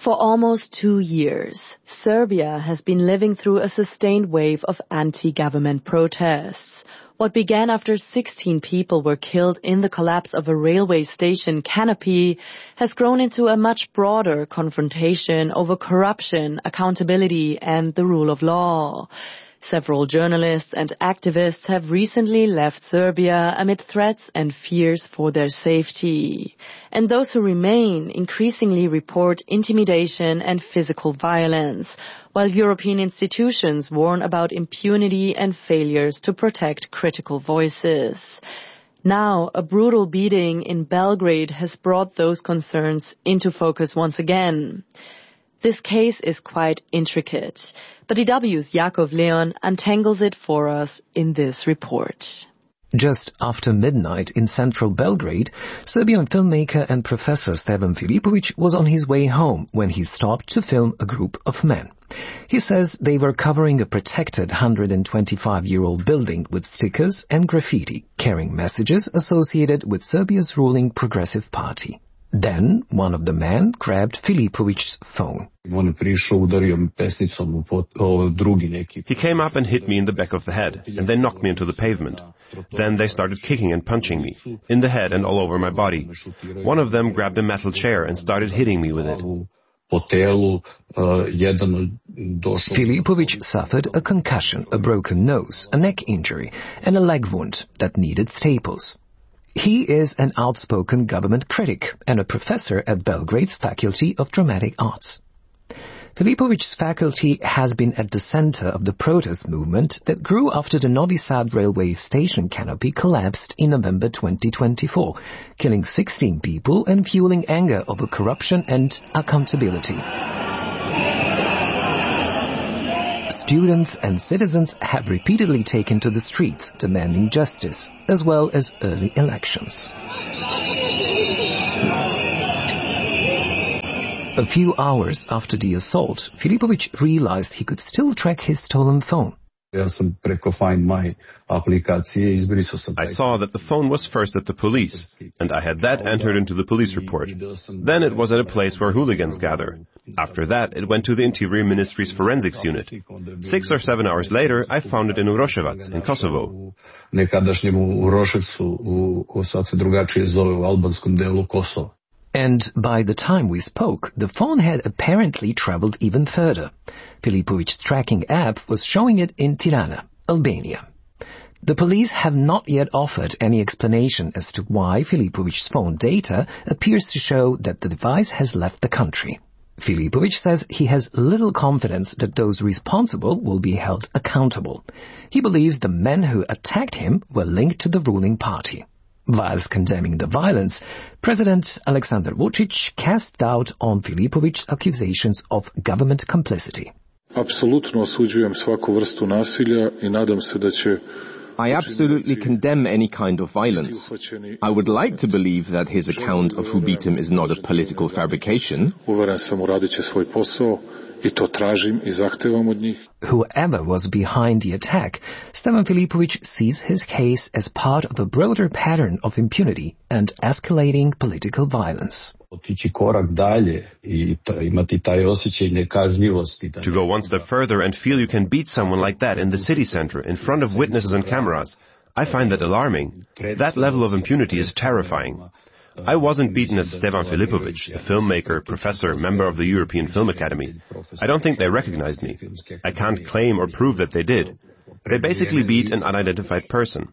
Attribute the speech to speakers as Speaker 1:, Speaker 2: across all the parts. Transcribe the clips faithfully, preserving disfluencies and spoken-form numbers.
Speaker 1: For almost two years, Serbia has been living through a sustained wave of anti-government protests. What began after sixteen people were killed in the collapse of a railway station canopy has grown into a much broader confrontation over corruption, accountability, and the rule of law. Several journalists and activists have recently left Serbia amid threats and fears for their safety. And those who remain increasingly report intimidation and physical violence, while European institutions warn about impunity and failures to protect critical voices. Now, a brutal beating in Belgrade has brought those concerns into focus once again. This case is quite intricate, but D W's Jakov Leon untangles it for us in this report.
Speaker 2: Just after midnight in central Belgrade, Serbian filmmaker and professor Stevan Filipović was on his way home when he stopped to film a group of men. He says they were covering a protected one hundred twenty-five-year-old building with stickers and graffiti, carrying messages associated with Serbia's ruling Progressive Party. Then, one of the men grabbed Filipović's phone.
Speaker 3: He came up and hit me in the back of the head, and they knocked me into the pavement. Then they started kicking and punching me, in the head and all over my body. One of them grabbed a metal chair and started hitting me with it.
Speaker 2: Filipović suffered a concussion, a broken nose, a neck injury, and a leg wound that needed staples. He is an outspoken government critic and a professor at Belgrade's Faculty of Dramatic Arts. Filipović's faculty has been at the center of the protest movement that grew after the Novi Sad railway station canopy collapsed in November twenty twenty-four, killing sixteen people and fueling anger over corruption and accountability. Students and citizens have repeatedly taken to the streets demanding justice, as well as early elections. A few hours after the assault, Filipović realized he could still track his stolen phone.
Speaker 3: I saw that the phone was first at the police, and I had that entered into the police report. Then it was at a place where hooligans gather. After that, it went to the Interior Ministry's forensics unit. Six or seven hours later, I found it in Uroševac, in Kosovo.
Speaker 2: And by the time we spoke, the phone had apparently traveled even further. Filipović's tracking app was showing it in Tirana, Albania. The police have not yet offered any explanation as to why Filipović's phone data appears to show that the device has left the country. Filipović says he has little confidence that those responsible will be held accountable. He believes the men who attacked him were linked to the ruling party. Whilst condemning the violence, President Aleksandar Vučić cast doubt on Filipović's accusations of government complicity.
Speaker 4: Apsolutno osuđujem svaku vrstu nasilja I nadam se da će
Speaker 5: I absolutely condemn any kind of violence. I would like to believe that his account of who beat him is not a political fabrication.
Speaker 4: Uveren sam uradit će svoj posao I to tražim I zahtevam od njih.
Speaker 2: Whoever was behind the attack, Stevan Filipović sees his case as part of a broader pattern of impunity and escalating political violence.
Speaker 3: To go one step further and feel you can beat someone like that in the city center, in front of witnesses and cameras, I find that alarming. That level of impunity is terrifying. I wasn't beaten as Stevan Filipović, a filmmaker, professor, member of the European Film Academy. I don't think they recognized me. I can't claim or prove that they did. They basically beat an unidentified person.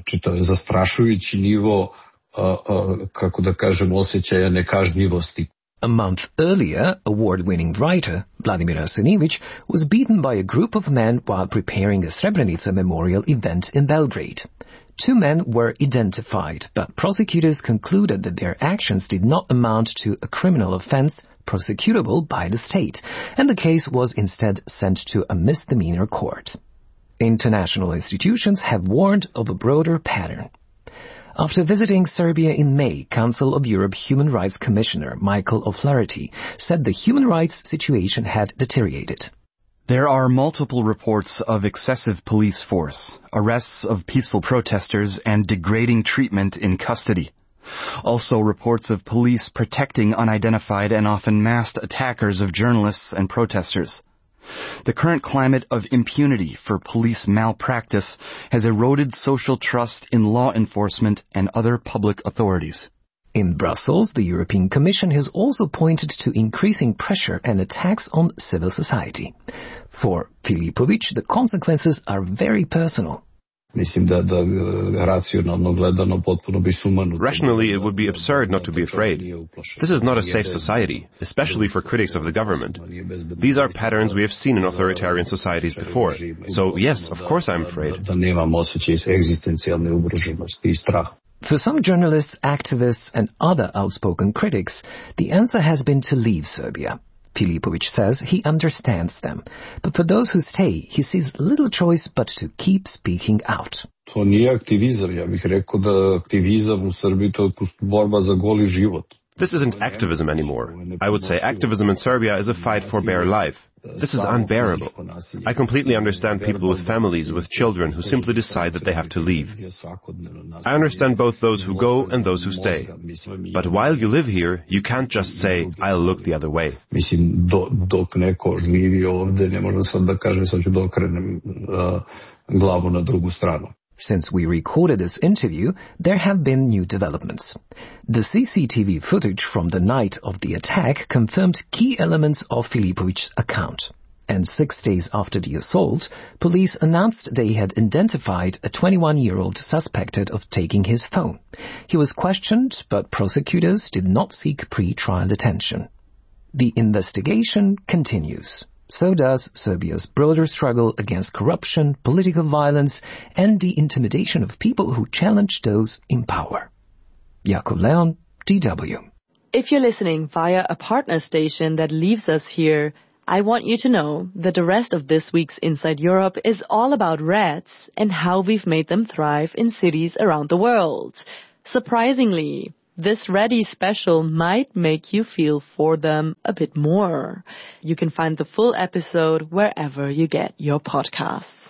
Speaker 2: A month earlier, award-winning writer Vladimir Arsenijević was beaten by a group of men while preparing a Srebrenica memorial event in Belgrade. Two men were identified, but prosecutors concluded that their actions did not amount to a criminal offense prosecutable by the state, and the case was instead sent to a misdemeanor court. International institutions have warned of a broader pattern. After visiting Serbia in May, Council of Europe Human Rights Commissioner Michael O'Flaherty said the human rights situation had deteriorated.
Speaker 6: There are multiple reports of excessive police force, arrests of peaceful protesters, and degrading treatment in custody. Also reports of police protecting unidentified and often masked attackers of journalists and protesters. The current climate of impunity for police malpractice has eroded social trust in law enforcement and other public authorities.
Speaker 2: In Brussels, the European Commission has also pointed to increasing pressure and attacks on civil society. For Filipović, the consequences are very personal.
Speaker 3: Rationally, it would be absurd not to be afraid. This is not a safe society, especially for critics of the government. These are patterns we have seen in authoritarian societies before. So, yes, of course I'm afraid.
Speaker 2: For some journalists, activists, and other outspoken critics, the answer has been to leave Serbia. Filipović says he understands them, but for those who stay, he sees little choice but to keep speaking out.
Speaker 3: This isn't activism anymore. I would say activism in Serbia is a fight for bare life. This is unbearable. I completely understand people with families, with children, who simply decide that they have to leave. I understand both those who go and those who stay. But while you live here, you can't just say, I'll look the other way.
Speaker 2: Since we recorded this interview, there have been new developments. The C C T V footage from the night of the attack confirmed key elements of Filipovic's account. And six days after the assault, police announced they had identified a twenty-one-year-old suspected of taking his phone. He was questioned, but prosecutors did not seek pre-trial detention. The investigation continues. So does Serbia's broader struggle against corruption, political violence, and the intimidation of people who challenge those in power. Jakub Leon, D W.
Speaker 1: If you're listening via a partner station that leaves us here, I want you to know that the rest of this week's Inside Europe is all about rats and how we've made them thrive in cities around the world. Surprisingly, this Ready special might make you feel for them a bit more. You can find the full episode wherever you get your podcasts.